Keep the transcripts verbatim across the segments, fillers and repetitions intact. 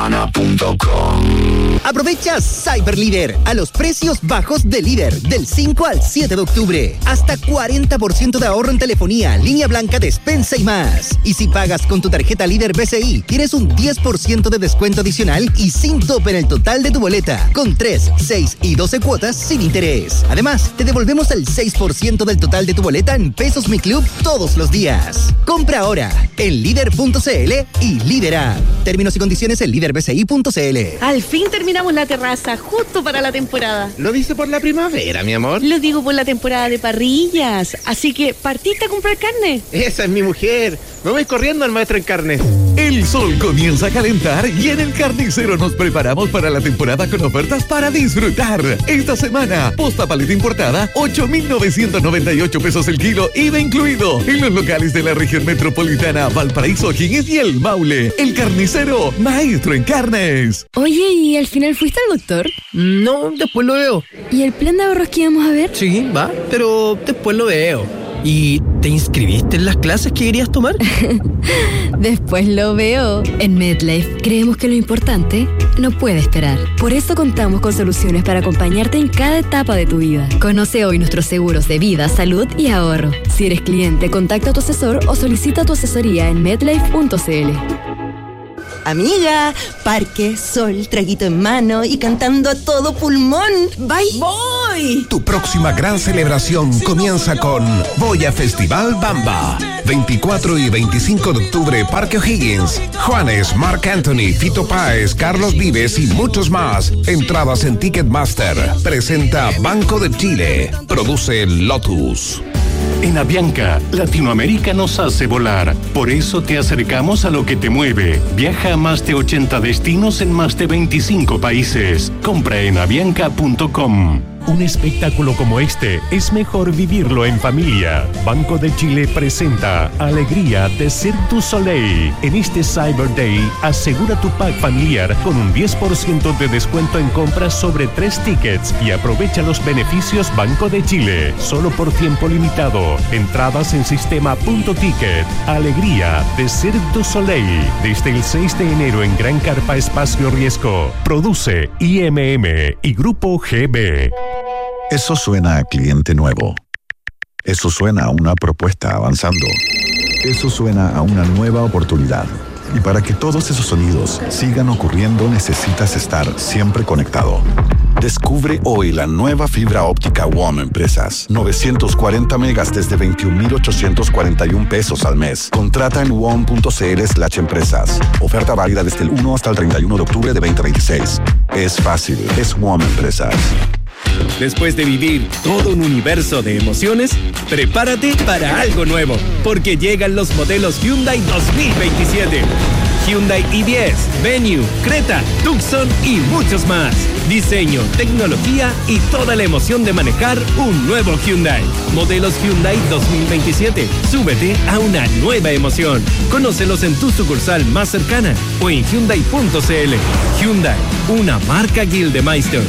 humana punto com. Aprovecha Cyber Líder a los precios bajos de Líder del cinco al siete de octubre. Hasta cuarenta por ciento de ahorro en telefonía, línea blanca, despensa y más. Y si pagas con tu tarjeta Líder B C I, tienes un diez por ciento de descuento adicional y sin tope en el total de tu boleta, con tres, seis y doce cuotas sin interés. Además, te devolvemos el seis por ciento del total de tu boleta en Pesos Mi Club todos los días. Compra ahora en líder punto c l y Líder App. Términos y condiciones en líder b c i punto c l. Al fin terminamos la terraza, justo para la temporada. ¿Lo dice por la primavera, mi amor? Lo digo por la temporada de parrillas. Así que, ¿partiste a comprar carne? Esa es mi mujer. Me voy corriendo al maestro en carnes. El sol comienza a calentar y en el Carnicero nos preparamos para la temporada con ofertas para disfrutar. Esta semana, posta paleta importada, ocho mil novecientos noventa y ocho pesos el kilo, I V A incluido. En los locales de la región metropolitana, Valparaíso, O'Higgins y El Maule. El Carnicero, maestro en carnes. Oye, ¿y al final fuiste al doctor? No, después lo veo. ¿Y el plan de ahorros que íbamos a ver? Sí, va, pero después lo veo. ¿Y te inscribiste en las clases que querías tomar? Después lo veo. En MedLife creemos que lo importante no puede esperar. Por eso contamos con soluciones para acompañarte en cada etapa de tu vida. Conoce hoy nuestros seguros de vida, salud y ahorro. Si eres cliente, contacta a tu asesor o solicita tu asesoría en medlife punto c l. Amiga, parque, sol, traguito en mano y cantando a todo pulmón. ¡Bye! ¡Voy! Tu próxima gran celebración comienza con Boya Festival Bamba. veinticuatro y veinticinco de octubre, Parque O'Higgins. Juanes, Marc Anthony, Fito Páez, Carlos Vives y muchos más. Entradas en Ticketmaster. Presenta Banco de Chile. Produce Lotus. En Avianca, Latinoamérica nos hace volar. Por eso te acercamos a lo que te mueve. Viaja a más de ochenta destinos en más de veinticinco países. Compra en avianca punto com. Un espectáculo como este es mejor vivirlo en familia. Banco de Chile presenta Alegría de Cirque du Soleil. En este Cyber Day, asegura tu pack familiar con un diez por ciento de descuento en compras sobre tres tickets y aprovecha los beneficios Banco de Chile. Solo por tiempo limitado. Entradas en sistema.ticket. Alegría de Cirque du Soleil. Desde el seis de enero en Gran Carpa Espacio Riesgo. Produce I M M y Grupo G B. Eso suena a cliente nuevo. Eso suena a una propuesta avanzando. Eso suena a una nueva oportunidad. Y para que todos esos sonidos sigan ocurriendo, necesitas estar siempre conectado. Descubre hoy la nueva fibra óptica W O M Empresas. novecientos cuarenta megas desde veintiún mil ochocientos cuarenta y un pesos al mes. Contrata en wom punto c l slash empresas. Oferta válida desde el uno hasta el treinta y uno de octubre de veinte veintiséis. Es fácil, es W O M Empresas. Después de vivir todo un universo de emociones, prepárate para algo nuevo, porque llegan los modelos Hyundai dos mil veintisiete. Hyundai i diez, Venue, Creta, Tucson y muchos más. Diseño, tecnología y toda la emoción de manejar un nuevo Hyundai. Modelos Hyundai dos mil veintisiete. Súbete a una nueva emoción. Conócelos en tu sucursal más cercana o en hyundai punto c l. Hyundai, una marca Gildemeister.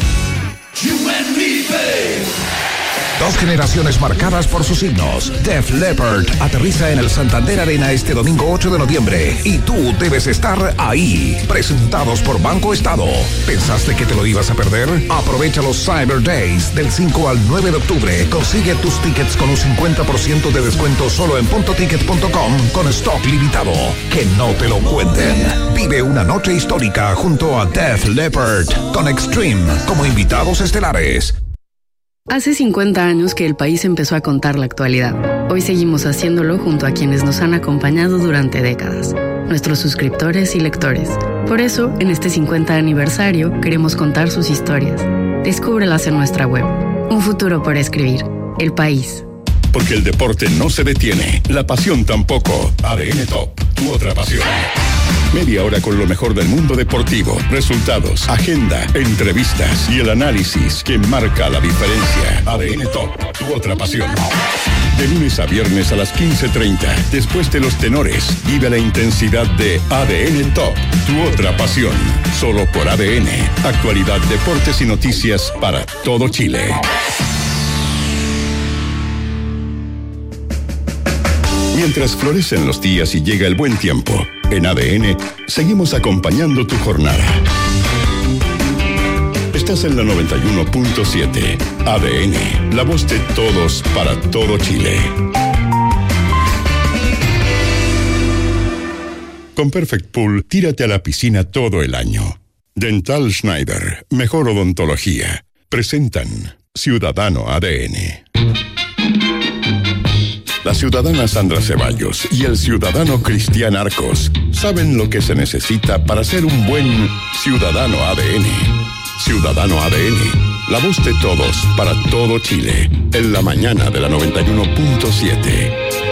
Dos generaciones marcadas por sus signos. Def Leppard aterriza en el Santander Arena este domingo ocho de noviembre y tú debes estar ahí. Presentados por Banco Estado. ¿Pensaste que te lo ibas a perder? Aprovecha los Cyber Days del cinco al nueve de octubre. Consigue tus tickets con un cincuenta por ciento de descuento solo en punto ticket punto com con stock limitado. Que no te lo cuenten. Vive una noche histórica junto a Def Leppard con Extreme como invitados estelares. Hace cincuenta años que el país empezó a contar la actualidad. Hoy seguimos haciéndolo junto a quienes nos han acompañado durante décadas, nuestros suscriptores y lectores. Por eso, en este cincuenta aniversario, queremos contar sus historias. Descúbrelas en nuestra web. Un futuro por escribir. El país. Porque el deporte no se detiene, la pasión tampoco. A D N Top, tu otra pasión. Media hora con lo mejor del mundo deportivo, resultados, agenda, entrevistas y el análisis que marca la diferencia. A D N Top, tu otra pasión. De lunes a viernes a las quince treinta, después de los tenores, vive la intensidad de A D N Top, tu otra pasión. Solo por A D N, actualidad, deportes y noticias para todo Chile. Mientras florecen los días y llega el buen tiempo, En A D N, seguimos acompañando tu jornada. Estás en la noventa y uno punto siete. A D N, la voz de todos para todo Chile. Con Perfect Pool, tírate a la piscina todo el año. Dental Schneider, mejor odontología. Presentan Ciudadano A D N. La ciudadana Sandra Ceballos y el ciudadano Cristian Arcos saben lo que se necesita para ser un buen ciudadano A D N. Ciudadano A D N, la voz de todos para todo Chile, en la mañana de la noventa y uno punto siete.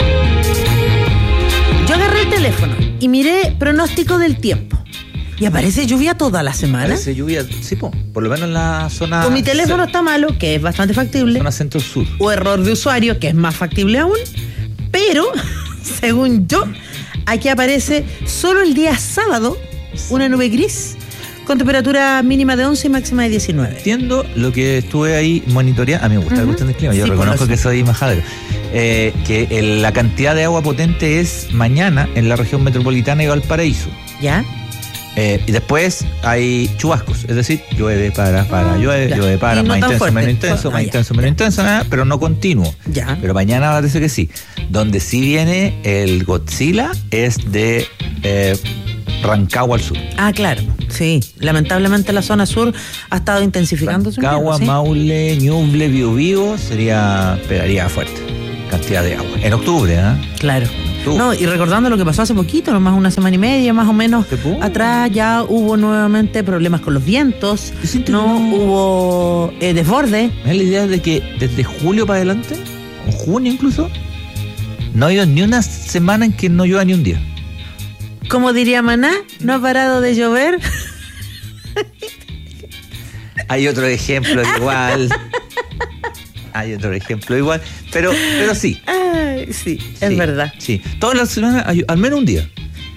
Yo agarré el teléfono y miré pronóstico del tiempo. Y aparece lluvia toda la semana. Aparece lluvia, sí, po, por lo menos en la zona... O mi teléfono está malo, que es bastante factible. Zona centro-sur. O error de usuario, que es más factible aún. Pero, según yo, aquí aparece solo el día sábado una nube gris con temperatura mínima de once y máxima de diecinueve. Entiendo lo que estuve ahí monitoreando. A mí me gusta uh-huh. la cuestión del clima. Yo sí, reconozco que soy majadero. Eh, que el, la cantidad de agua potente es mañana en la región metropolitana y Valparaíso. ¿Ya? Eh, y después hay chubascos, es decir, llueve, para, para, llueve, ya. llueve, para, no más intenso, fuerte. menos intenso, ah, más ya. intenso, menos intenso, nada, pero no continuo. Ya. Pero mañana parece que sí. Donde sí viene el Godzilla es de eh, Rancagua al sur. Ah, claro, sí. Lamentablemente la zona sur ha estado intensificando su Rancagua, ¿sí? Maule, Ñuble, Biobío, sería, pegaría fuerte cantidad de agua. En octubre, ¿eh? Claro. No, y recordando lo que pasó hace poquito, nomás una semana y media más o menos atrás, ya hubo nuevamente problemas con los vientos, no, no hubo eh, desborde. ¿Me da la idea de que desde julio para adelante, o junio incluso, no ha habido ni una semana en que no llueva ni un día? Como diría Maná, no ha parado de llover. Hay otro ejemplo igual. Hay otro ejemplo igual, pero, pero sí. Ay, sí, es sí, verdad. Sí, todas las semanas, al menos un día.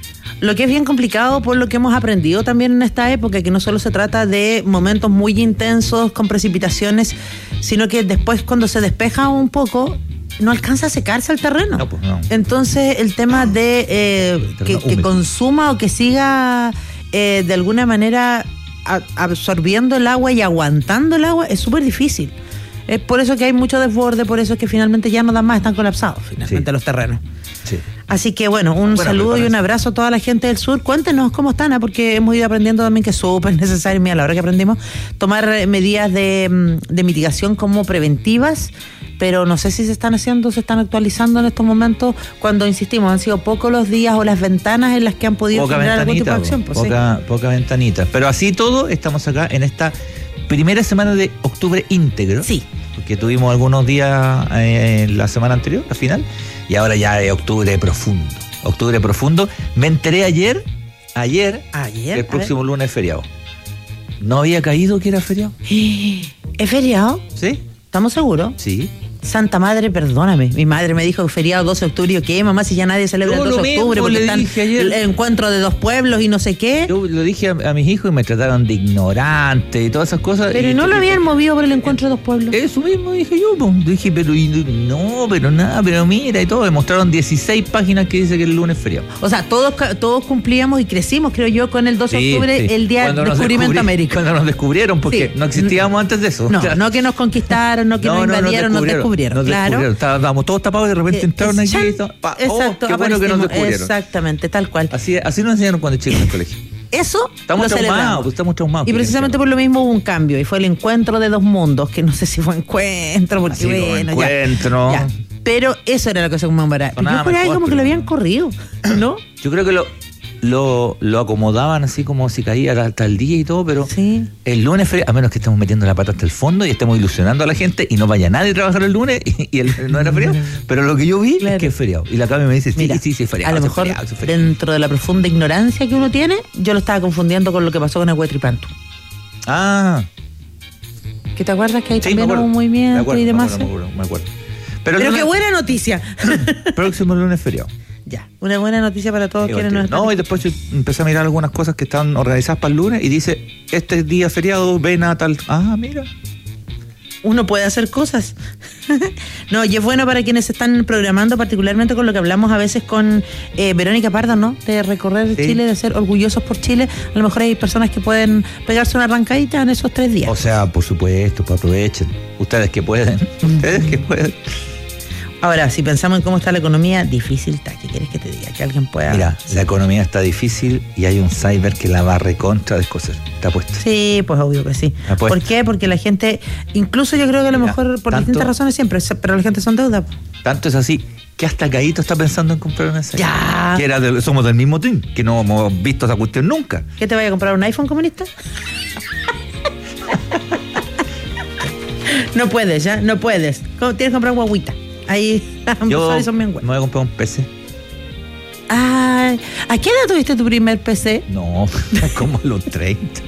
Lo que es bien complicado por lo que hemos aprendido también en esta época, que no solo se trata de momentos muy intensos con precipitaciones, sino que después cuando se despeja un poco, no alcanza a secarse el terreno. No, pues no. Entonces el tema de eh, que, que consuma o que siga eh, de alguna manera a, absorbiendo el agua y aguantando el agua es súper difícil. Es por eso que hay mucho desborde, por eso es que finalmente ya no dan más, están colapsados finalmente sí. los terrenos. Sí. Así que bueno, un bueno, saludo y un abrazo a toda la gente del sur. Cuéntenos cómo están, ¿eh? Porque hemos ido aprendiendo también que es súper necesario, mira, a la hora que aprendimos, tomar medidas de, de mitigación como preventivas, pero no sé si se están haciendo, se están actualizando en estos momentos, cuando insistimos, han sido pocos los días o las ventanas en las que han podido poca generar algún tipo de acción. Pues, poca, sí. poca ventanita. Pero así todo, estamos acá en esta primera semana de octubre íntegro. Sí. Porque tuvimos algunos días eh, la semana anterior, al final, y ahora ya es octubre profundo. Octubre profundo. Me enteré ayer, ayer, ayer que el próximo lunes es feriado. ¿No había caído que era feriado? ¿Es feriado? ¿Sí? ¿Estamos seguros? Sí. Santa Madre, perdóname. Mi madre me dijo que feriado doce de octubre. Yo, ¿qué, mamá? Si ya nadie celebra el doce de octubre porque están el encuentro de dos pueblos y no sé qué. Yo lo dije a, a mis hijos y me trataron de ignorante y todas esas cosas. Pero y no lo habían movido por el encuentro de dos pueblos. Eso mismo dije yo. Pues. Dije, pero y, no, pero nada, pero mira y todo. Me mostraron dieciséis páginas que dice que el lunes es feriado. O sea, todos todos cumplíamos y crecimos, creo yo, con el doce de octubre, sí, sí. el día del descubrimiento de América. Cuando nos descubrieron, porque sí. no existíamos antes de eso. No, no que nos conquistaron, no que no, nos invadieron, nos descubrieron. Nos descubrieron, claro. Estábamos todos tapados y de repente entraron aquí y todo. Pa, exacto, oh, qué bueno que nos descubrieron. Exactamente, tal cual. Así, así nos enseñaron cuando chicos en el colegio. Eso estamos traumados, estamos traumados. Y precisamente por lo mismo hubo un cambio y fue el encuentro de dos mundos, que no sé si fue encuentro, porque así bueno, encuentro. Ya, ya. Pero eso era lo que se conmemoraba. Yo por ahí como que lo habían corrido, ¿no? Yo creo que lo Lo, lo acomodaban así como si caía hasta el día y todo, pero sí. el lunes, a menos que estemos metiendo la pata hasta el fondo y estemos ilusionando a la gente y no vaya nadie a trabajar el lunes y, y el, no era feriado, pero lo que yo vi claro. es que es feriado. Y la Cami me dice, sí, Mira, sí, sí, es feriado. A lo mejor feriado, es feriado. Dentro de la profunda ignorancia que uno tiene, yo lo estaba confundiendo con lo que pasó con el Huetripantu. Ah. ¿Que te acuerdas que ahí sí, también hubo un movimiento acuerdo, y demás? Me acuerdo, me acuerdo. Pero, pero lunes, qué buena noticia. Próximo lunes feriado. Ya, una buena noticia para todos quienes nos están. No, y después yo empecé a mirar algunas cosas que estaban organizadas para el lunes y dice, este día feriado, ven a tal... Ah, mira. uno puede hacer cosas. No, y es bueno para quienes se están programando, particularmente con lo que hablamos a veces con eh, Verónica Pardo, ¿no? De recorrer sí. Chile, de ser orgullosos por Chile. A lo mejor hay personas que pueden pegarse una arrancadita en esos tres días. O sea, por supuesto, pues aprovechen. Ustedes que pueden, ustedes que pueden. Ahora, si pensamos en cómo está la economía, difícil está. ¿Qué quieres que te diga? Que alguien pueda... Mira, la economía está difícil y hay un cyber que la va a recontra descoser. Está puesto. Sí, pues obvio que sí. ¿Por qué? Porque la gente, incluso yo creo que a lo Mira, mejor por tanto, distintas razones siempre, pero la gente son deuda. Tanto es así que hasta Caíto está pensando en comprar una cyber. Ya. Que era de, somos del mismo team, que no hemos visto esa cuestión nunca. ¿Qué te vaya a comprar un iPhone, comunista? No puedes, ¿ya? No puedes. Tienes que comprar un guaguita. Ahí yo son bien me voy a comprar un P C. Ah, ¿a qué edad tuviste tu primer P C? No, como a los treinta.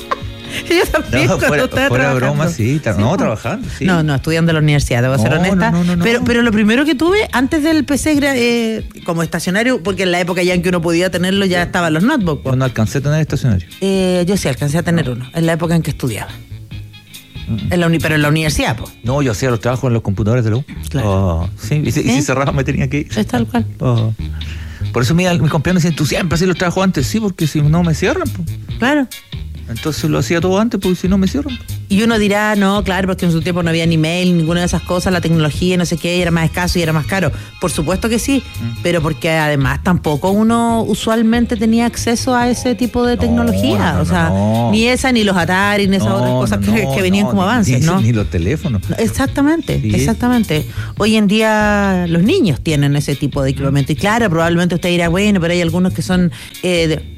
Yo también no, cuando fuera, estaba fuera trabajando. broma, sí, tra- sí, no, trabajando, sí. No, no, estudiando en la universidad, debo no, ser honesta. No, no, no, pero, no. pero lo primero que tuve, antes del P C, eh, como estacionario, porque en la época ya en que uno podía tenerlo, ya estaban los notebooks. Yo no alcancé a tener estacionario. Eh, yo sí alcancé a tener no. uno, en la época en que estudiaba. En la uni, pero en la universidad, pues. No, yo hacía los trabajos en los computadores de la U. Claro. Oh, sí, y si, ¿Eh? y si cerraba me tenía que ir. Es tal cual. Oh. Por eso mi, mi compañero decía, tú siempre haces los trabajos antes, sí, porque si no me cierran, pues. Claro. Entonces lo hacía todo antes, porque si no me cierran. Y uno dirá, no, claro, porque en su tiempo no había ni mail, ninguna de esas cosas, la tecnología, no sé qué, era más escaso y era más caro. Por supuesto que sí, mm. pero porque además tampoco uno usualmente tenía acceso a ese tipo de tecnología. No, no, no, o sea, no. ni esa, ni los Atari, ni esas no, otras cosas no, que, que venían no, como avances, ni, ¿no? Ni los teléfonos. Exactamente, sí. exactamente. Hoy en día los niños tienen ese tipo de equipamiento. Y claro, probablemente usted dirá, bueno, pero hay algunos que son eh, de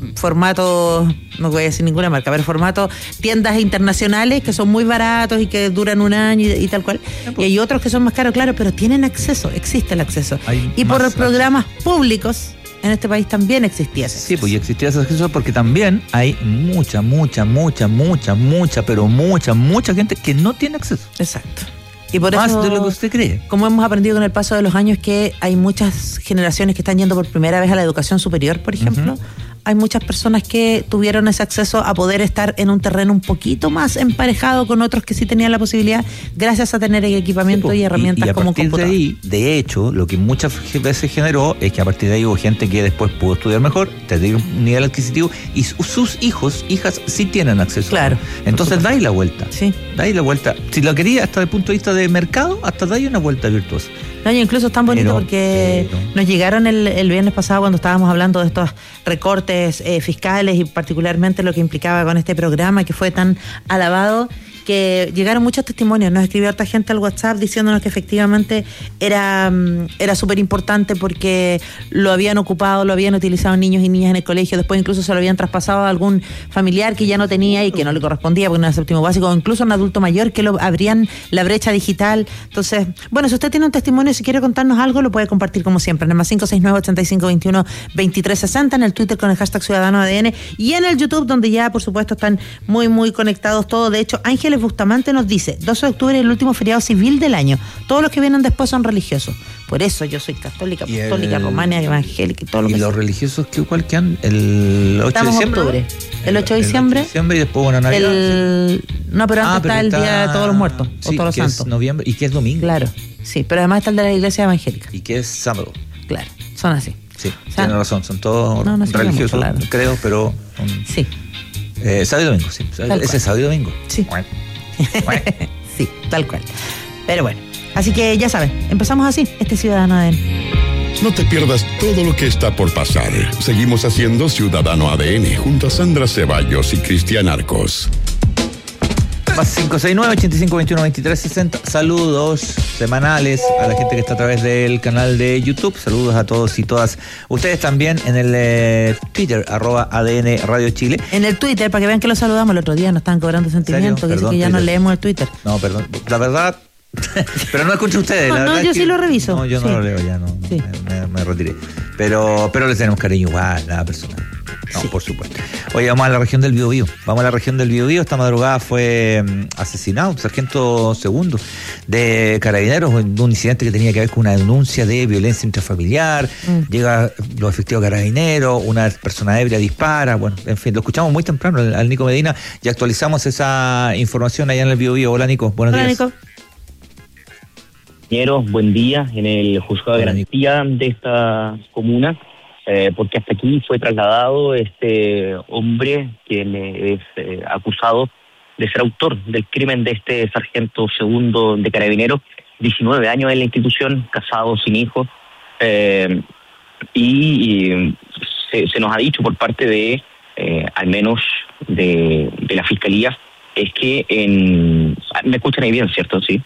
formatos, no voy a decir ninguna marca, pero formatos tiendas internacionales que son muy baratos y que duran un año y, y tal cual. No, pues. Y hay otros que son más caros, claro, pero tienen acceso, existe el acceso. Hay y por los programas públicos en este país también existía ese acceso. Sí, pues y existía ese acceso porque también hay mucha, mucha, mucha, mucha, mucha, pero mucha, mucha gente que no tiene acceso. Exacto. Y por Más eso, de lo que usted cree. Como hemos aprendido con el paso de los años que hay muchas generaciones que están yendo por primera vez a la educación superior, por ejemplo, uh-huh. hay muchas personas que tuvieron ese acceso a poder estar en un terreno un poquito más emparejado con otros que sí tenían la posibilidad, gracias a tener el equipamiento sí, pues, y herramientas y, y a como partir computador. De ahí, de hecho, lo que muchas veces generó es que a partir de ahí hubo gente que después pudo estudiar mejor, tener un nivel adquisitivo y sus hijos, hijas sí tienen acceso. Claro. Entonces dais la vuelta. Sí. Dais la vuelta. Si lo quería hasta el punto de vista de mercado, hasta dais una vuelta virtuosa. No, y incluso es tan bonito pero, porque pero. nos llegaron el, el viernes pasado cuando estábamos hablando de estos recortes eh, fiscales y particularmente lo que implicaba con este programa que fue tan alabado, que llegaron muchos testimonios. Nos escribió harta gente al WhatsApp diciéndonos que efectivamente era, era súper importante porque lo habían ocupado, lo habían utilizado niños y niñas en el colegio, después incluso se lo habían traspasado a algún familiar que ya no tenía y que no le correspondía porque no era séptimo básico, o incluso a un adulto mayor que lo abrían la brecha digital. Entonces, bueno, si usted tiene un testimonio, si quiere contarnos algo, lo puede compartir como siempre en el más cinco seis nueve, ochenta y cinco veintiuno, veintitrés sesenta, en el Twitter con el hashtag Ciudadano A D N y en el YouTube, donde ya por supuesto están muy muy conectados todos. De hecho, Ángeles Bustamante nos dice, doce de octubre es el último feriado civil del año, todos los que vienen después son religiosos, por eso yo soy católica, apostólica, el, romana, evangélica y todo lo y que los sea. Religiosos que igual que han el ocho Estamos de diciembre octubre. El ocho de diciembre, el ocho de diciembre y después bueno, Navidad el... no, pero antes ah, pero está, está el día de todos los muertos sí, o todos los que santos es noviembre y que es domingo, claro, sí, pero además está el de la iglesia evangélica y que es sábado, claro, son así. Sí, o sea, tiene razón, son todos no, no religiosos, mucho, claro. creo, pero um, sí. Eh, sábado y domingo, sí. Ese es sábado y domingo. Sí. Bueno. Bueno. Sí, tal cual. Pero bueno, así que ya saben, empezamos así, este Ciudadano A D N. No te pierdas todo lo que está por pasar. Seguimos haciendo Ciudadano A D N junto a Sandra Ceballos y Cristian Arcos. Más cinco seis nueve, ochenta y cinco veintiuno, veintitrés sesenta. Saludos semanales a la gente que está a través del canal de YouTube. Saludos a todos y todas ustedes también en el eh, Twitter, arroba A D N Radio Chile. En el Twitter, para que vean que lo saludamos. El otro día nos estaban cobrando sentimientos, que dice que ya no leemos el Twitter. No, perdón. La verdad, pero no escucho ustedes. No, la no verdad yo es sí que, lo reviso. No, yo sí. no lo leo ya, no. no sí. me, me, me retiré. Pero, pero les tenemos cariño igual, nada personal. No, sí. Por supuesto. Oye, vamos a la región del Biobío. Vamos a la región del Biobío. Esta madrugada fue um, asesinado un sargento segundo de Carabineros en un incidente que tenía que ver con una denuncia de violencia intrafamiliar. Mm. Llega los efectivos Carabineros, una persona ebria dispara. Bueno, en fin, lo escuchamos muy temprano al, al Nico Medina y actualizamos esa información allá en el Biobío. Hola, Nico. Buenos Hola, días. Nico. Buen día en el juzgado de garantía de esta comuna, eh, porque hasta aquí fue trasladado este hombre que es eh, acusado de ser autor del crimen de este sargento segundo de Carabineros, diecinueve años en la institución, casado, sin hijos, eh, y, y se, se nos ha dicho por parte de, eh, al menos de, de la Fiscalía, es que en... ¿Me escuchan ahí bien, cierto? Sí.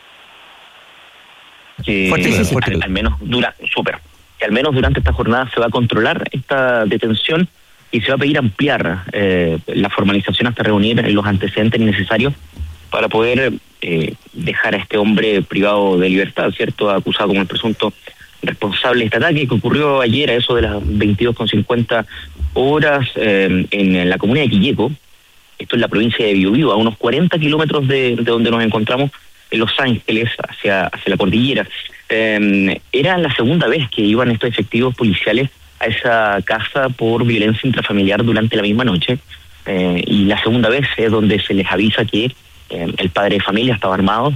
Que fuerte, fuerte. Al, al menos dura super que al menos durante esta jornada se va a controlar esta detención y se va a pedir ampliar eh, la formalización hasta reunir los antecedentes necesarios para poder eh, dejar a este hombre privado de libertad, cierto, acusado como el presunto responsable de este ataque que ocurrió ayer a eso de las veintidós con cincuenta horas eh, en la comuna de Quilleco. Esto es la provincia de Biobío, a unos cuarenta kilómetros de, de donde nos encontramos en Los Ángeles, hacia, hacia la cordillera. Eh, era la segunda vez que iban estos efectivos policiales a esa casa por violencia intrafamiliar durante la misma noche, eh, y la segunda vez es donde se les avisa que eh, el padre de familia estaba armado,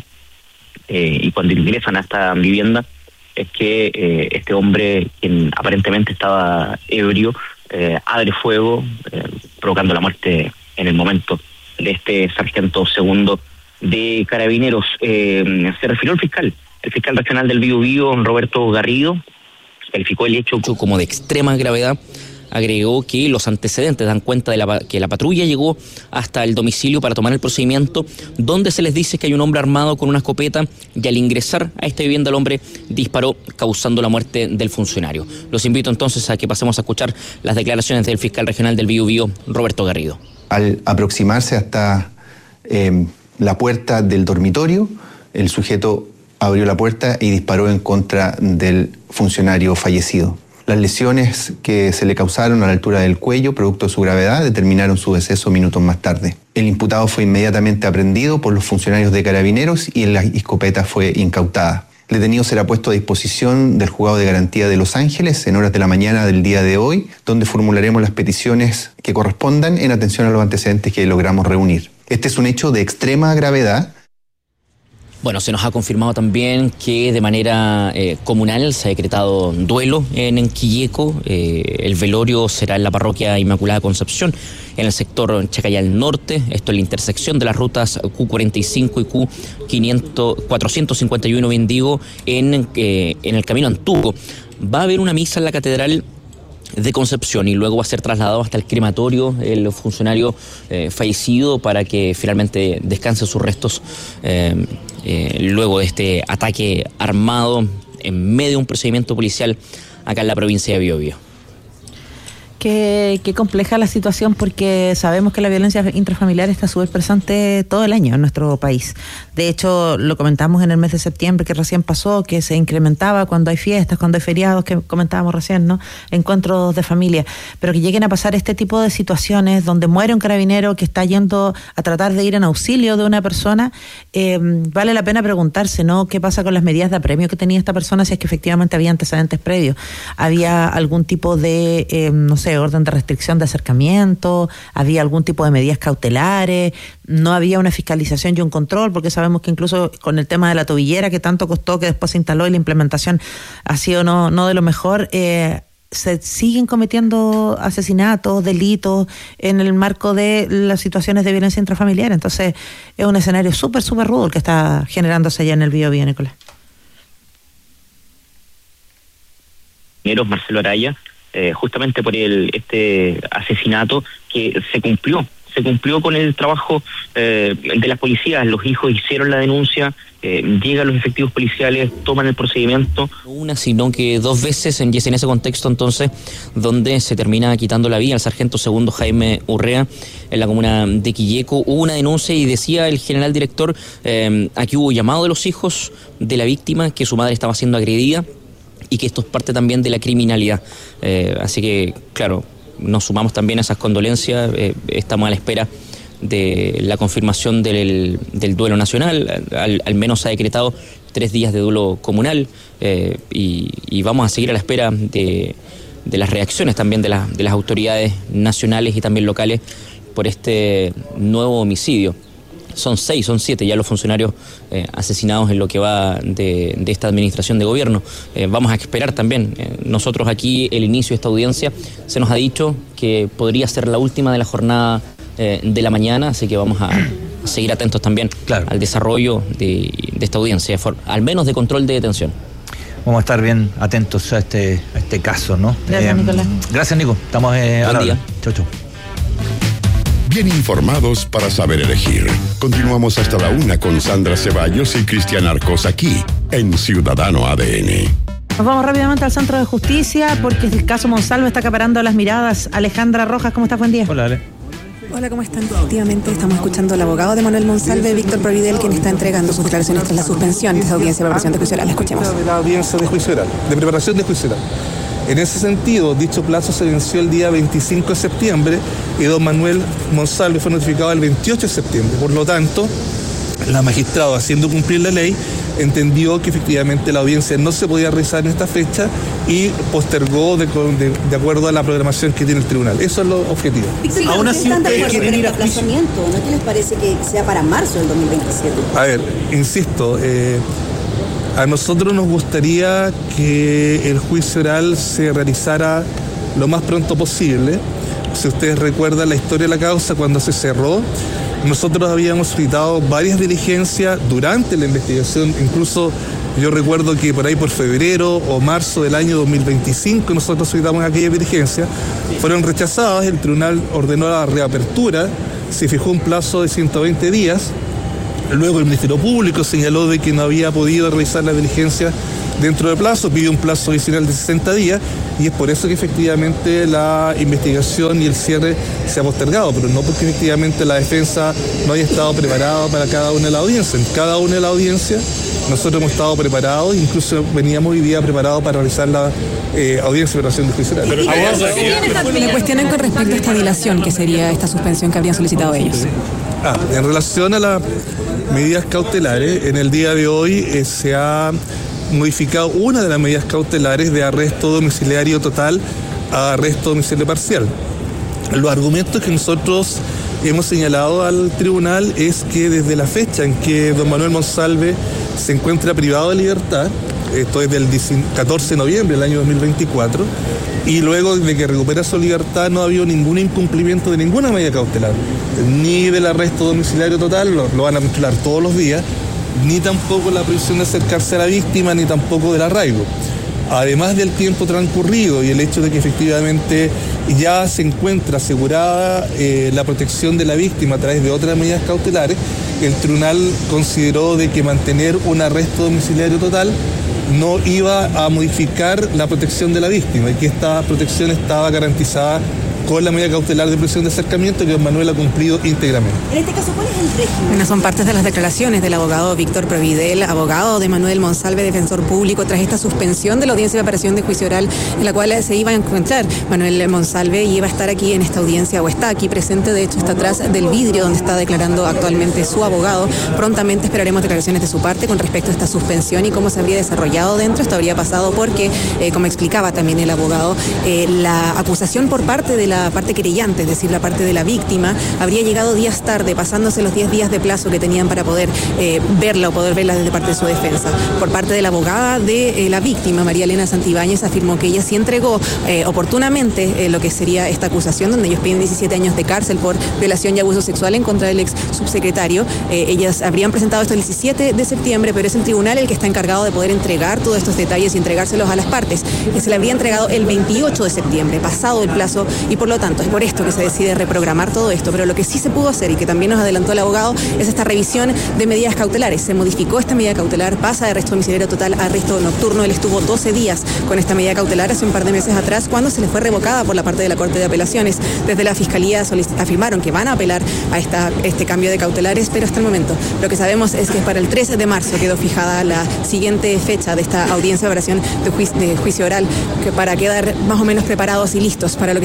eh, y cuando ingresan a esta vivienda es que eh, este hombre, quien aparentemente estaba ebrio, eh, abre fuego, eh, provocando la muerte en el momento de este sargento segundo de Carabineros. Eh, se refirió el fiscal, el fiscal regional del Biobío, Roberto Garrido, calificó el hecho como de extrema gravedad. Agregó que los antecedentes dan cuenta de la, que la patrulla llegó hasta el domicilio para tomar el procedimiento, donde se les dice que hay un hombre armado con una escopeta y al ingresar a esta vivienda el hombre disparó, causando la muerte del funcionario. Los invito entonces a que pasemos a escuchar las declaraciones del fiscal regional del Biobío, Roberto Garrido. Al aproximarse hasta eh, la puerta del dormitorio, el sujeto abrió la puerta y disparó en contra del funcionario fallecido. Las lesiones que se le causaron a la altura del cuello, producto de su gravedad, determinaron su deceso minutos más tarde. El imputado fue inmediatamente aprehendido por los funcionarios de Carabineros y la escopeta fue incautada. El detenido será puesto a disposición del juzgado de garantía de Los Ángeles en horas de la mañana del día de hoy, donde formularemos las peticiones que correspondan en atención a los antecedentes que logramos reunir. Este es un hecho de extrema gravedad. Bueno, se nos ha confirmado también que de manera eh, comunal se ha decretado duelo en, en Quilleco. Eh, el velorio será en la parroquia Inmaculada Concepción, en el sector Chacayal Norte. Esto es la intersección de las rutas Q cuarenta y cinco y Q cuatrocientos cincuenta y uno, bien digo, en, eh, en el camino Antuco. Va a haber una misa en la catedral de Concepción y luego va a ser trasladado hasta el crematorio el funcionario eh, fallecido para que finalmente descanse sus restos eh, eh, luego de este ataque armado en medio de un procedimiento policial acá en la provincia de Biobío. Qué, qué compleja la situación, porque sabemos que la violencia intrafamiliar está súper presente todo el año en nuestro país. De hecho, lo comentamos en el mes de septiembre que recién pasó, que se incrementaba cuando hay fiestas, cuando hay feriados, que comentábamos recién, ¿no? Encuentros de familia. Pero que lleguen a pasar este tipo de situaciones donde muere un carabinero que está yendo a tratar de ir en auxilio de una persona, eh, vale la pena preguntarse, ¿no? ¿Qué pasa con las medidas de apremio que tenía esta persona? Si es que efectivamente había antecedentes previos. ¿Había algún tipo de, eh, no sé, orden de restricción de acercamiento? ¿Había algún tipo de medidas cautelares? ¿No había una fiscalización y un control? Porque sabemos que incluso con el tema de la tobillera que tanto costó, que después se instaló y la implementación ha sido no, no de lo mejor, eh, se siguen cometiendo asesinatos, delitos en el marco de las situaciones de violencia intrafamiliar. Entonces es un escenario súper, súper rudo el que está generándose allá en el Biobío, Nicolás. Marcelo Araya, Eh, justamente por el este asesinato que se cumplió, se cumplió con el trabajo eh, de las policías. Los hijos hicieron la denuncia, eh, llegan los efectivos policiales, toman el procedimiento. No una, sino que dos veces, en, y es en ese contexto entonces donde se termina quitando la vida al sargento segundo Jaime Urrea en la comuna de Quilleco. Hubo una denuncia y decía el general director, eh, aquí hubo llamado de los hijos de la víctima, que su madre estaba siendo agredida y que esto es parte también de la criminalidad. Eh, así que, claro, nos sumamos también a esas condolencias, eh, estamos a la espera de la confirmación del, del duelo nacional, al, al menos se ha decretado tres días de duelo comunal eh, y, y vamos a seguir a la espera de, de las reacciones también de, la, de las autoridades nacionales y también locales por este nuevo homicidio. Son seis, son siete ya los funcionarios eh, asesinados en lo que va de, de esta administración de gobierno. Eh, vamos a esperar también. Eh, nosotros aquí, el inicio de esta audiencia, se nos ha dicho que podría ser la última de la jornada eh, de la mañana, así que vamos a, a seguir atentos también claro. al desarrollo de, de esta audiencia, for, al menos de control de detención. Vamos a estar bien atentos a este, a este caso, ¿no? Gracias, eh, Nicolás. Gracias, Nico. Estamos eh, Buen a la día. hora. Chau, chau. Bien informados para saber elegir. Continuamos hasta la una con Sandra Ceballos y Cristian Arcos aquí en Ciudadano A D N. Nos vamos rápidamente al Centro de Justicia porque el caso Monsalve está acaparando las miradas. Alejandra Rojas, ¿cómo estás? Buen día. Hola, Ale. Hola, ¿cómo están? Efectivamente, estamos escuchando al abogado de Manuel Monsalve, Víctor Providel, quien está entregando sus declaraciones tras la suspensión de esta audiencia de preparación de juicio oral. Escuchemos. De la audiencia de juicio oral, de preparación de juicio oral. En ese sentido, dicho plazo se venció el día veinticinco de septiembre y don Manuel Monsalve fue notificado el veintiocho de septiembre. Por lo tanto, la magistrada, haciendo cumplir la ley, entendió que efectivamente la audiencia no se podía realizar en esta fecha y postergó de, de, de acuerdo a la programación que tiene el tribunal. Eso es lo objetivo. Víctor, aún así ustedes quieren ir a juicio. ¿No te les parece que sea para marzo del dos mil veintisiete? A ver, insisto, eh, a nosotros nos gustaría que el juicio oral se realizara lo más pronto posible. Si ustedes recuerdan la historia de la causa, cuando se cerró, nosotros habíamos solicitado varias diligencias durante la investigación, incluso yo recuerdo que por ahí por febrero o marzo del año dos mil veinticinco nosotros solicitamos aquellas diligencias, fueron rechazadas, el tribunal ordenó la reapertura, se fijó un plazo de ciento veinte días, luego el Ministerio Público señaló de que no había podido realizar la diligencia dentro del plazo, pidió un plazo adicional de sesenta días y es por eso que efectivamente la investigación y el cierre se ha postergado, pero no porque efectivamente la defensa no haya estado preparada para cada una de las audiencias. En cada una de las audiencias nosotros hemos estado preparados, incluso veníamos hoy día preparados para realizar la eh, audiencia de preparación de juicio oral. Me cuestionan con respecto a esta dilación, que sería esta suspensión que habrían solicitado ellos. Ah, en relación a las medidas cautelares, en el día de hoy eh, se ha modificado una de las medidas cautelares de arresto domiciliario total a arresto domiciliario parcial. Los argumentos que nosotros hemos señalado al tribunal es que desde la fecha en que don Manuel Monsalve se encuentra privado de libertad, esto es del catorce de noviembre del año dos mil veinticuatro, y luego de que recupera su libertad no ha habido ningún incumplimiento de ninguna medida cautelar, ni del arresto domiciliario total, lo, lo van a controlar todos los días, ni tampoco la prohibición de acercarse a la víctima, ni tampoco del arraigo. Además del tiempo transcurrido y el hecho de que efectivamente ya se encuentra asegurada eh, la protección de la víctima a través de otras medidas cautelares, el tribunal consideró de que mantener un arresto domiciliario total no iba a modificar la protección de la víctima y que esta protección estaba garantizada con la medida cautelar de prisión de acercamiento que don Manuel ha cumplido íntegramente. En este caso, ¿cuál es el régimen? Bueno, son partes de las declaraciones del abogado Víctor Providel, abogado de Manuel Monsalve, defensor público, tras esta suspensión de la audiencia de preparación de juicio oral en la cual se iba a encontrar Manuel Monsalve y iba a estar aquí en esta audiencia, o está aquí presente, de hecho está atrás del vidrio donde está declarando actualmente su abogado. Prontamente esperaremos declaraciones de su parte con respecto a esta suspensión y cómo se habría desarrollado dentro. Esto habría pasado porque, eh, como explicaba también el abogado, eh, la acusación por parte de la parte querellante, es decir, la parte de la víctima, habría llegado días tarde, pasándose los diez días de plazo que tenían para poder eh, verla o poder verla desde parte de su defensa. Por parte de la abogada de eh, la víctima, María Elena Santibáñez, afirmó que ella sí entregó eh, oportunamente eh, lo que sería esta acusación, donde ellos piden diecisiete años de cárcel por violación y abuso sexual en contra del ex subsecretario. Eh, ellas habrían presentado esto el diecisiete de septiembre, pero es el tribunal el que está encargado de poder entregar todos estos detalles y entregárselos a las partes. Que se le habría entregado el veintiocho de septiembre, pasado el plazo, y por lo tanto es por esto que se decide reprogramar todo esto. Pero lo que sí se pudo hacer y que también nos adelantó el abogado es esta revisión de medidas cautelares. Se modificó esta medida cautelar, pasa de arresto domiciliario total a arresto nocturno. Él estuvo doce días con esta medida cautelar hace un par de meses atrás, cuando se le fue revocada por la parte de la Corte de Apelaciones. Desde la Fiscalía afirmaron que van a apelar a esta, este cambio de cautelares, pero hasta el momento lo que sabemos es que para el trece de marzo quedó fijada la siguiente fecha de esta audiencia de oración de juicio, de juicio oral, que para quedar más o menos preparados y listos para lo que sería el juicio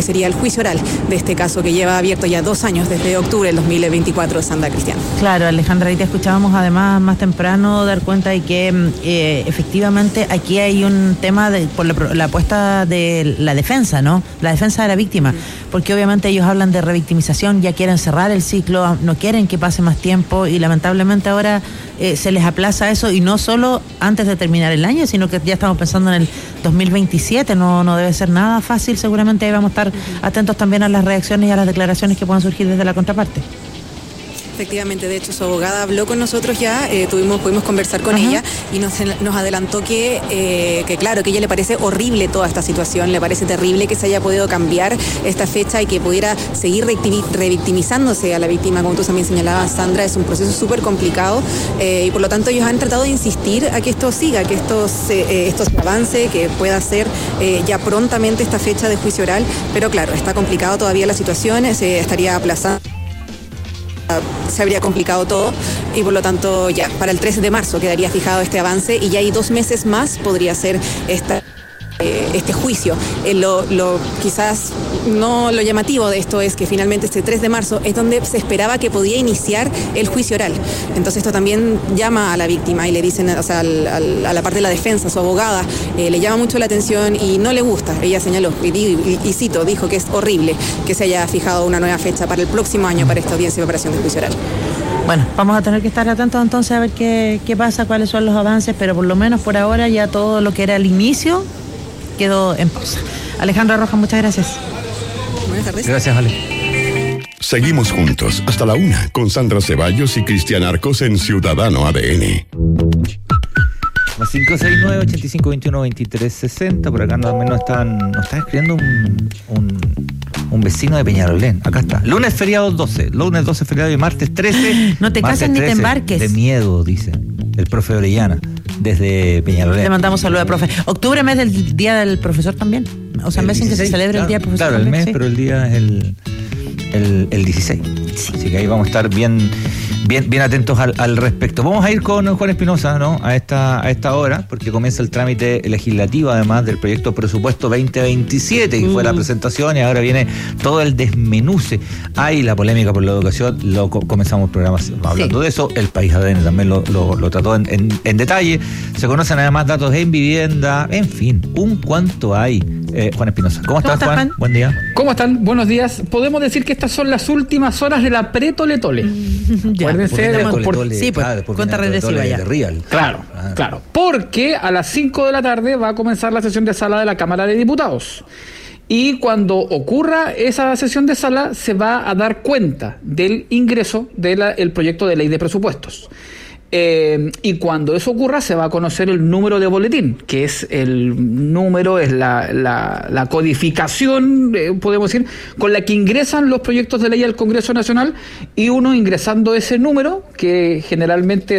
juicio oral de este caso que lleva abierto ya dos años desde octubre del dos mil veinticuatro, Sandra Cristian. Claro, Alejandra, ahí te escuchábamos además más temprano dar cuenta de que eh, efectivamente aquí hay un tema de, por la, la apuesta de la defensa, ¿no? La defensa de la víctima, uh-huh. porque obviamente ellos hablan de revictimización, ya quieren cerrar el ciclo, no quieren que pase más tiempo y lamentablemente ahora eh, se les aplaza eso, y no solo antes de terminar el año, sino que ya estamos pensando en el dos mil veintisiete, no, no debe ser nada fácil, seguramente ahí vamos a estar uh-huh. atentos también a las reacciones y a las declaraciones que puedan surgir desde la contraparte. Efectivamente, de hecho su abogada habló con nosotros ya, eh, tuvimos, pudimos conversar con uh-huh. ella y nos, nos adelantó que, eh, que claro, que a ella le parece horrible toda esta situación, le parece terrible que se haya podido cambiar esta fecha y que pudiera seguir revictimizándose a la víctima, como tú también señalabas, Sandra. Es un proceso súper complicado eh, y por lo tanto ellos han tratado de insistir a que esto siga, que esto se, eh, esto se avance, que pueda ser eh, ya prontamente esta fecha de juicio oral, pero claro, está complicado todavía la situación, se estaría aplazando. Se habría complicado todo y por lo tanto ya para el trece de marzo quedaría fijado este avance y ya hay dos meses más podría ser esta eh, este juicio. Eh, lo, lo quizás no lo llamativo de esto es que finalmente este tres de marzo es donde se esperaba que podía iniciar el juicio oral. Entonces esto también llama a la víctima y le dicen, o sea, al, al, a la parte de la defensa, su abogada, eh, le llama mucho la atención y no le gusta. Ella señaló, y, y, y cito, dijo que es horrible que se haya fijado una nueva fecha para el próximo año para esta audiencia de preparación del juicio oral. Bueno, vamos a tener que estar atentos entonces a ver qué, qué pasa, cuáles son los avances, pero por lo menos por ahora ya todo lo que era el inicio quedó en pausa. Alejandra Rojas, muchas gracias. Buenas tardes. Gracias, Ale. Seguimos juntos hasta la una con Sandra Ceballos y Cristian Arcos en Ciudadano A D N. cinco seis nueve, ocho cinco, dos uno, veintitrés sesenta. Por acá nos, nos, están, nos está escribiendo un, un, un vecino de Peñalolén. Acá está. Lunes feriado doce. Lunes doce feriado y martes trece. No te cases ni te embarques. De miedo, dice el profe Orellana, desde Peñalolén. Le mandamos saludos al profe. Octubre, mes del Día del Profesor también. O sea, mes en que se celebra claro, el Día del Profesor. Claro, también, el mes, sí. Pero el día es el, el, el dieciséis. Sí. Así que ahí vamos a estar bien... Bien, bien atentos al, al respecto. Vamos a ir con Juan Espinosa, ¿no? A esta, a esta hora, porque comienza el trámite legislativo, además del proyecto presupuesto veinte veintisiete, que mm. fue la presentación, y ahora viene todo el desmenuce. Hay la polémica por la educación, lo comenzamos el programa hablando sí. de eso. El País A D N también lo, lo, lo trató en, en, en detalle. Se conocen además datos en vivienda, en fin, un cuanto hay. Eh, Juan Espinosa. ¿Cómo, ¿Cómo estás, Juan? Juan? Buen día. ¿Cómo están? Buenos días. Podemos decir que estas son las últimas horas de la pre-tole-tole. Ya, acuérdense de por, por, sí, pues, ah, cuenta regresiva ya. Real. Claro, ah. claro. Porque a las cinco de la tarde va a comenzar la sesión de sala de la Cámara de Diputados. Y cuando ocurra esa sesión de sala, se va a dar cuenta del ingreso del proyecto de ley de presupuestos. Eh, y cuando eso ocurra se va a conocer el número de boletín, que es el número, es la, la, la codificación, eh, podemos decir, con la que ingresan los proyectos de ley al Congreso Nacional, y uno ingresando ese número, que generalmente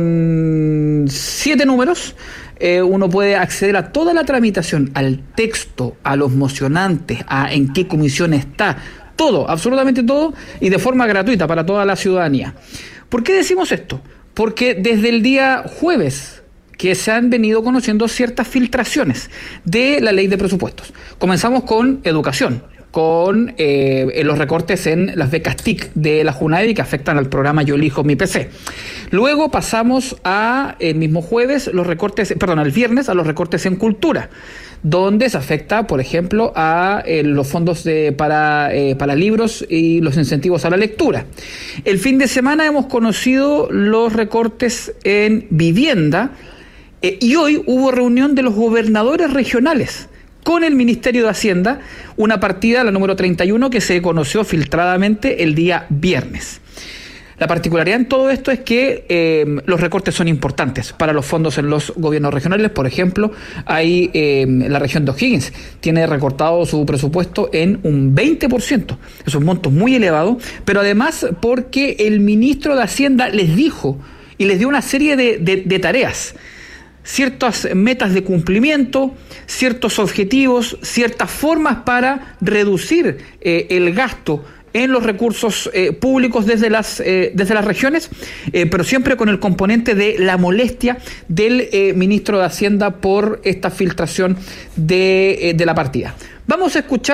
son siete números, eh, uno puede acceder a toda la tramitación, al texto, a los mocionantes, a en qué comisión está, todo, absolutamente todo, y de forma gratuita para toda la ciudadanía. ¿Por qué decimos esto? Porque desde el día jueves que se han venido conociendo ciertas filtraciones de la ley de presupuestos. Comenzamos con educación, con eh, los recortes en las becas T I C de la JUNAEVI que afectan al programa Yo Elijo Mi P C. Luego pasamos a el mismo jueves, los recortes, perdón, el viernes, a los recortes en cultura, donde se afecta, por ejemplo, a eh, los fondos de, para, eh, para libros y los incentivos a la lectura. El fin de semana hemos conocido los recortes en vivienda eh, y hoy hubo reunión de los gobernadores regionales con el Ministerio de Hacienda, una partida, la número treinta y uno, que se conoció filtradamente el día viernes. La particularidad en todo esto es que eh, los recortes son importantes para los fondos en los gobiernos regionales. Por ejemplo, hay eh, la región de O'Higgins tiene recortado su presupuesto en un veinte por ciento. Es un monto muy elevado, pero además porque el ministro de Hacienda les dijo y les dio una serie de, de, de tareas, ciertas metas de cumplimiento, ciertos objetivos, ciertas formas para reducir eh, el gasto en los recursos eh, públicos desde las eh, desde las regiones, eh, pero siempre con el componente de la molestia del eh, ministro de Hacienda por esta filtración de, eh, de la partida. Vamos a escuchar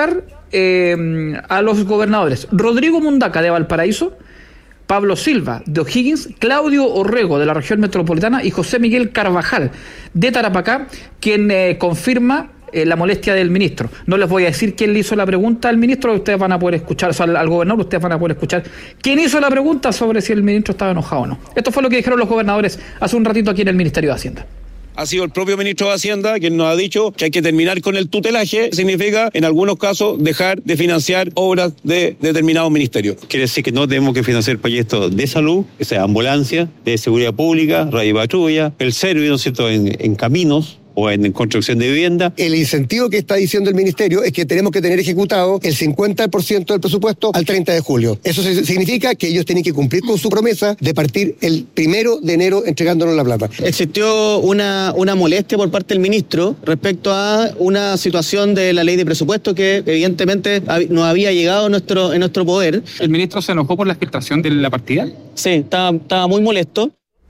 eh, a los gobernadores Rodrigo Mundaca de Valparaíso, Pablo Silva de O'Higgins, Claudio Orrego de la región metropolitana y José Miguel Carvajal de Tarapacá, quien eh, confirma eh, la molestia del ministro. No les voy a decir quién le hizo la pregunta al ministro, ustedes van a poder escuchar, o sea, al, al gobernador, ustedes van a poder escuchar quién hizo la pregunta sobre si el ministro estaba enojado o no. Esto fue lo que dijeron los gobernadores hace un ratito aquí en el Ministerio de Hacienda. Ha sido el propio ministro de Hacienda quien nos ha dicho que hay que terminar con el tutelaje. Significa, en algunos casos, dejar de financiar obras de determinados ministerios. Quiere decir que no tenemos que financiar proyectos de salud, que sea ambulancia, de seguridad pública, radio patrulla, el servicio, ¿no es cierto?, en, en caminos o en construcción de vivienda. El incentivo que está diciendo el ministerio es que tenemos que tener ejecutado el cincuenta por ciento del presupuesto al treinta de julio. Eso significa que ellos tienen que cumplir con su promesa de partir el primero de enero entregándonos la plata. Existió una, una molestia por parte del ministro respecto a una situación de la ley de presupuesto que evidentemente nos había llegado a nuestro, en nuestro poder. ¿El ministro se enojó por la filtración de la partida? Sí, estaba, estaba muy molesto.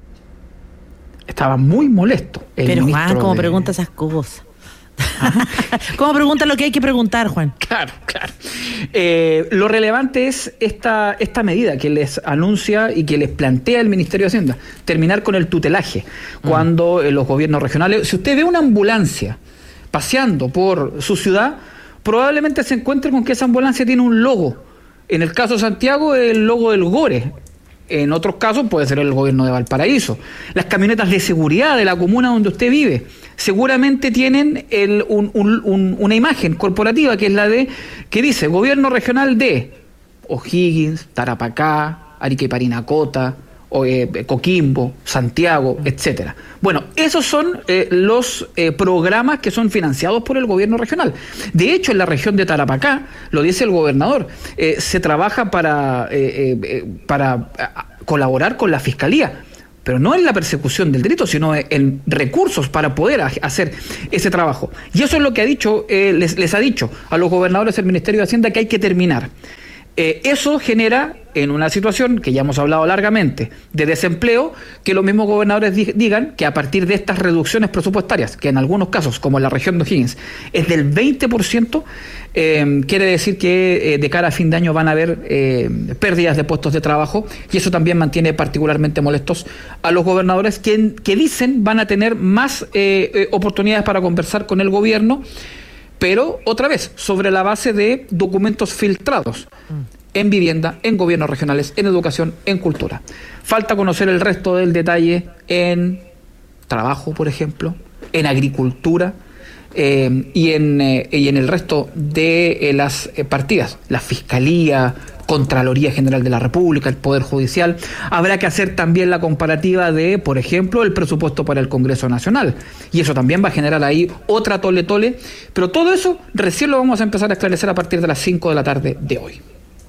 Estaba muy molesto. Pero Juan, ¿cómo de... pregunta esas cosas? ¿Cómo pregunta lo que hay que preguntar, Juan? Claro, claro. Eh, lo relevante es esta, esta medida que les anuncia y que les plantea el Ministerio de Hacienda, terminar con el tutelaje, mm. cuando eh, los gobiernos regionales, si usted ve una ambulancia paseando por su ciudad, probablemente se encuentre con que esa ambulancia tiene un logo. En el caso de Santiago, el logo del GORE. En otros casos puede ser el gobierno de Valparaíso. Las camionetas de seguridad de la comuna donde usted vive seguramente tienen el, un, un, un, una imagen corporativa que es la de, que dice gobierno regional de O'Higgins, Tarapacá, Arica y Parinacota, o, eh, Coquimbo, Santiago, etcétera. Bueno, esos son eh, los eh, programas que son financiados por el gobierno regional. De hecho, en la región de Tarapacá, lo dice el gobernador, eh, se trabaja para, eh, eh, para eh, colaborar con la Fiscalía, pero no en la persecución del delito, sino en recursos para poder hacer ese trabajo. Y eso es lo que ha dicho, eh, les, les ha dicho a los gobernadores del Ministerio de Hacienda que hay que terminar. Eh, eso genera, en una situación que ya hemos hablado largamente, de desempleo, que los mismos gobernadores di- digan que a partir de estas reducciones presupuestarias, que en algunos casos, como en la región de O'Higgins, es del veinte por ciento, eh, quiere decir que eh, de cara a fin de año van a haber eh, pérdidas de puestos de trabajo, y eso también mantiene particularmente molestos a los gobernadores que, que dicen van a tener más eh, eh, oportunidades para conversar con el gobierno, pero otra vez, sobre la base de documentos filtrados en vivienda, en gobiernos regionales, en educación, en cultura. Falta conocer el resto del detalle en trabajo, por ejemplo, en agricultura eh, y, en, eh, y en el resto de eh, las eh, partidas, la Fiscalía, Contraloría General de la República, el Poder Judicial. Habrá que hacer también la comparativa de, por ejemplo, el presupuesto para el Congreso Nacional. Y eso también va a generar ahí otra tole tole. Pero todo eso recién lo vamos a empezar a esclarecer a partir de las cinco de la tarde de hoy.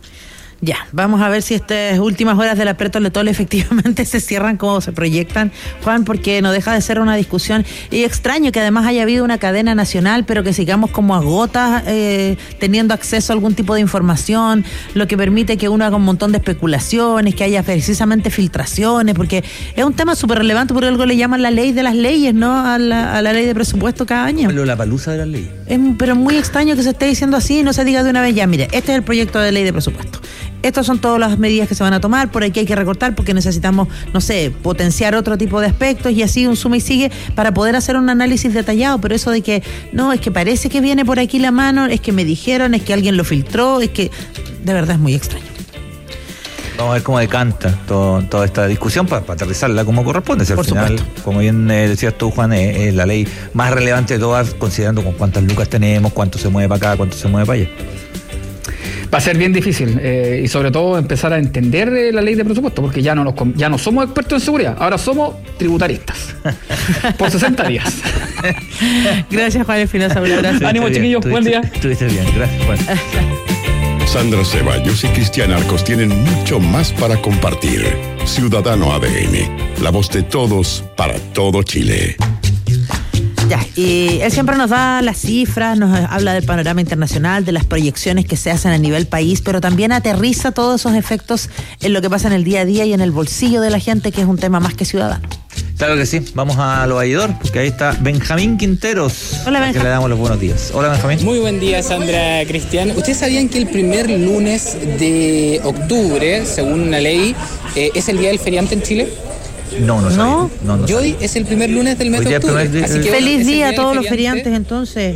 Ya, vamos a ver si estas últimas horas de la Pretole Tole efectivamente se cierran como se proyectan, Juan, porque no deja de ser una discusión. Y extraño que además haya habido una cadena nacional, pero que sigamos como a gotas eh, teniendo acceso a algún tipo de información, lo que permite que uno haga un montón de especulaciones, que haya precisamente filtraciones, porque es un tema súper relevante, por algo le llaman la ley de las leyes, ¿no? A la, a la ley de presupuesto cada año. Pero la palusa de las leyes. Es, pero es muy extraño que se esté diciendo así y no se diga de una vez, ya, mire, este es el proyecto de ley de presupuesto. Estas son todas las medidas que se van a tomar, por aquí hay que recortar porque necesitamos, no sé, potenciar otro tipo de aspectos y así un suma y sigue para poder hacer un análisis detallado, pero eso de que, no, es que parece que viene por aquí la mano, es que me dijeron, es que alguien lo filtró, es que de verdad es muy extraño. Vamos a ver cómo decanta todo, toda esta discusión para, para aterrizarla como corresponde. Si al por final, supuesto. Como bien eh, decías tú, Juan, es eh, eh, la ley más relevante de todas, considerando con cuántas lucas tenemos, cuánto se mueve para acá, cuánto se mueve para allá. Va a ser bien difícil eh, y sobre todo empezar a entender eh, la ley de presupuesto, porque ya no nos ya no somos expertos en seguridad, ahora somos tributaristas por sesenta días. Gracias, Juan Espinosa, un abrazo. Ánimo, chiquillos, buen día. Estuviste bien, gracias, Juan. Sandra Ceballos y Cristian Arcos tienen mucho más para compartir. Ciudadano A D N, la voz de todos para todo Chile. Ya, y él siempre nos da las cifras, nos habla del panorama internacional, de las proyecciones que se hacen a nivel país, pero también aterriza todos esos efectos en lo que pasa en el día a día y en el bolsillo de la gente, que es un tema más que ciudadano. Claro que sí, vamos a Lo Valledor, porque ahí está Benjamín Quinteros. Hola, Benjamín. Que le damos los buenos días. Hola, Benjamín. Muy buen día, Sandra, Cristian. ¿Ustedes sabían que el primer lunes de octubre, según una ley, eh, es el día del feriante en Chile? No, no, ¿No? no, no Y hoy es el primer lunes del mes Hoy de día octubre. primer día- Así que hoy Feliz es el día a del todos los feriante. feriantes, entonces.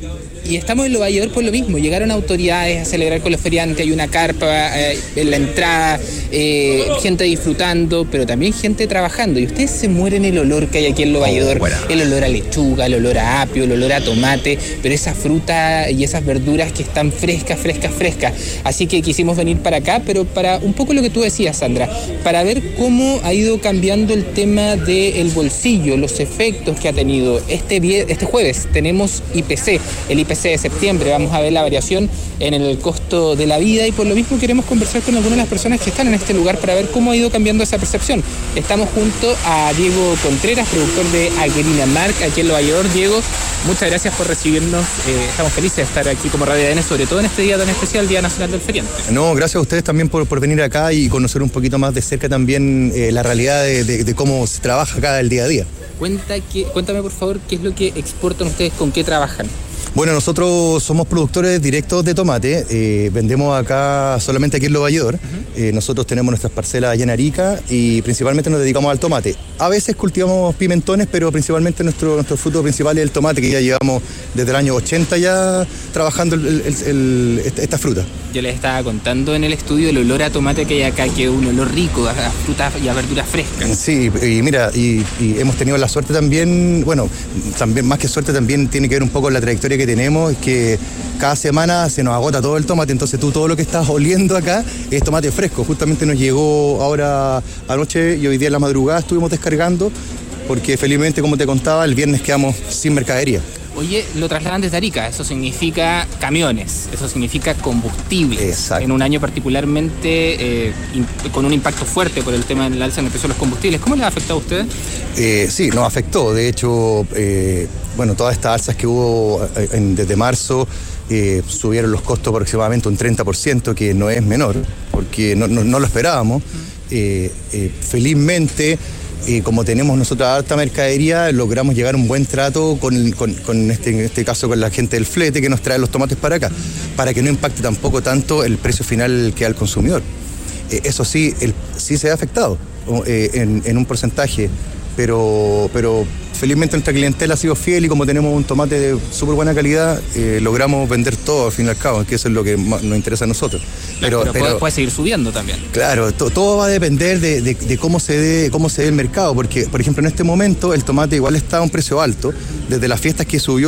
Y estamos en Lo Valledor por lo mismo. Llegaron autoridades a celebrar con los feriantes, hay una carpa eh, en la entrada, eh, gente disfrutando, pero también gente trabajando. Y ustedes se mueren el olor que hay aquí en Lo Valledor. El olor a lechuga, el olor a apio, el olor a tomate, pero esa fruta y esas verduras que están frescas, frescas, frescas. Así que quisimos venir para acá, pero para un poco lo que tú decías, Sandra, para ver cómo ha ido cambiando el tema del bolsillo, los efectos que ha tenido. Este, vie- este jueves tenemos I P C, el I P C de septiembre, vamos a ver la variación en el costo de la vida y por lo mismo queremos conversar con algunas de las personas que están en este lugar para ver cómo ha ido cambiando esa percepción. Estamos junto a Diego Contreras, productor de Agrina Mark, aquí en Lo Valledor. Diego, muchas gracias por recibirnos, eh, estamos felices de estar aquí como Radio A D N, sobre todo en este día tan especial, Día Nacional del Feriante. No, gracias a ustedes también por, por venir acá y conocer un poquito más de cerca también eh, la realidad de, de- de cómo se trabaja acá el día a día. Cuenta que, cuéntame por favor qué es lo que exportan ustedes, con qué trabajan. Bueno, nosotros somos productores directos de tomate, eh, vendemos acá solamente aquí en Lo Valledor. Eh, nosotros tenemos nuestras parcelas allá en Arica y principalmente nos dedicamos al tomate. A veces cultivamos pimentones, pero principalmente nuestro, nuestro fruto principal es el tomate, que ya llevamos desde el año ochenta ya trabajando el- el- el- esta, esta fruta. Yo les estaba contando en el estudio el olor a tomate que hay acá, que es un olor rico, a, a frutas y a verduras frescas. Sí, y mira, y, y hemos tenido la suerte también, bueno, también más que suerte también tiene que ver un poco con la trayectoria que tenemos, es que cada semana se nos agota todo el tomate, entonces tú todo lo que estás oliendo acá es tomate fresco. Justamente nos llegó ahora anoche y hoy día en la madrugada estuvimos descargando, porque felizmente, como te contaba, el viernes quedamos sin mercadería. Oye, lo trasladan desde Arica, eso significa camiones, eso significa combustibles. En un año particularmente eh, in- con un impacto fuerte por el tema del alza en el precio de los combustibles. ¿Cómo les ha afectado a ustedes? Eh, sí, nos afectó. De hecho, eh, bueno, todas estas alzas que hubo eh, en- desde marzo eh, subieron los costos aproximadamente un treinta por ciento, que no es menor, porque no, no- no lo esperábamos. Eh, eh, felizmente, eh, como tenemos nosotros harta mercadería, logramos llegar a un buen trato con, con- con este, en este caso con la gente del flete que nos trae los tomates para acá, para que no impacte tampoco tanto el precio final que da al consumidor. Eh, eso sí, el, sí se ha afectado o, eh, en, en un porcentaje, pero, pero felizmente nuestra clientela ha sido fiel y como tenemos un tomate de súper buena calidad, eh, logramos vender todo al fin y al cabo, que eso es lo que más nos interesa a nosotros. Pero, puede, puede seguir subiendo también. Claro, to- todo va a depender de, de- de cómo se dé cómo se dé el mercado, porque por ejemplo en este momento el tomate igual está a un precio alto, desde las fiestas que subió